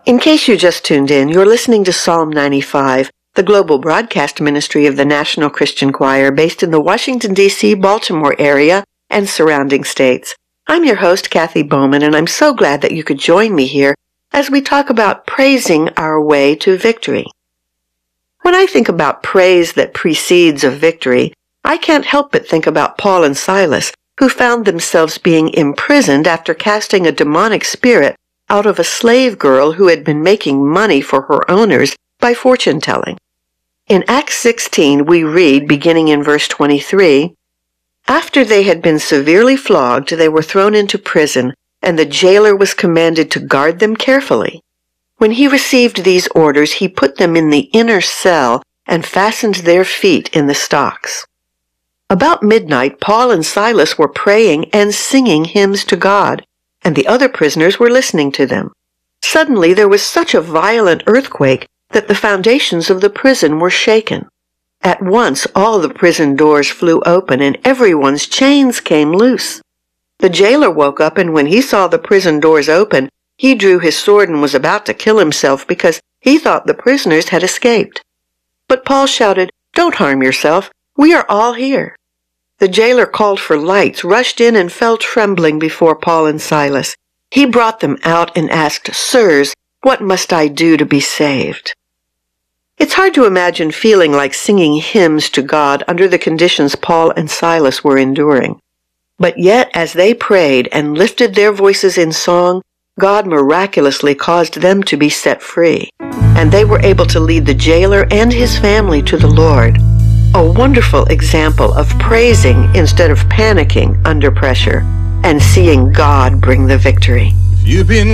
In case you just tuned in, you're listening to Psalm 95, the global broadcast ministry of the National Christian Choir based in the Washington, D.C., Baltimore area and surrounding states. I'm your host, Kathy Bowman, and I'm so glad that you could join me here as we talk about praising our way to victory. When I think about praise that precedes a victory, I can't help but think about Paul and Silas, who found themselves being imprisoned after casting a demonic spirit out of a slave girl who had been making money for her owners by fortune-telling. In Acts 16, we read, beginning in verse 23, "After they had been severely flogged, they were thrown into prison, and the jailer was commanded to guard them carefully. When he received these orders, he put them in the inner cell and fastened their feet in the stocks." About midnight, Paul and Silas were praying and singing hymns to God, and the other prisoners were listening to them. Suddenly there was such a violent earthquake that the foundations of the prison were shaken. At once all the prison doors flew open and everyone's chains came loose. The jailer woke up, and when he saw the prison doors open, he drew his sword and was about to kill himself because he thought the prisoners had escaped. But Paul shouted, "Don't harm yourself. We are all here." The jailer called for lights, rushed in, and fell trembling before Paul and Silas. He brought them out and asked, "Sirs, what must I do to be saved?" It's hard to imagine feeling like singing hymns to God under the conditions Paul and Silas were enduring. But yet, as they prayed and lifted their voices in song, God miraculously caused them to be set free, and they were able to lead the jailer and his family to the Lord. A wonderful example of praising instead of panicking under pressure and seeing God bring the victory. You've been